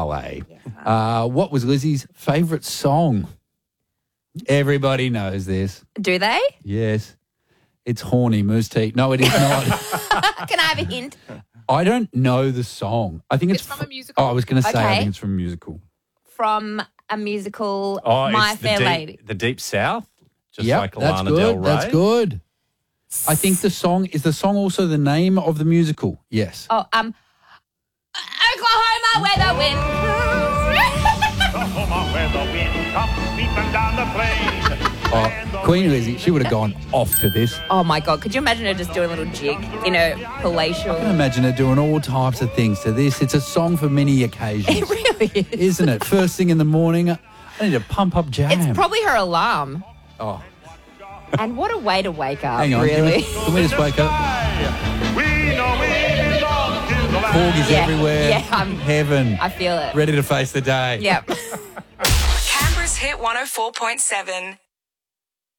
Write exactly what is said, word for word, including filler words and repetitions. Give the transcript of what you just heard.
ballet. Yeah. Uh, what was Lizzie's favourite song? Everybody knows this. Do they? Yes. It's Horny Moose Teeth. No, it is not. Can I have a hint? I don't know the song. I think it's, It's from a musical. Oh, I was going to say I Okay. think it's from a musical. From a musical, Oh, My it's Fair the deep, Lady. The Deep South? Just Yep, like that's Lana good. Del Rey? That's good. I think the song, is the song also the name of the musical? Yes. Oh, um, Oklahoma, where the wind Oklahoma, where the wind comes sweeping down the plain. Oh, Queen Lizzie, she would have gone off to this. Oh, my God. Could you imagine her just doing a little jig in her palatial... I can imagine her doing all types of things to this. It's a song for many occasions. It really is. Isn't it? First thing in the morning, I need to pump up jam. It's probably her alarm. Oh, And what a way to wake up, hang on. really. Can we, can we just wake up? We know we belong to the land. Corgis Yeah, everywhere. yeah, I'm- Heaven. I feel it. Ready to face the day. Yep. Canberra's Hit one oh four point seven.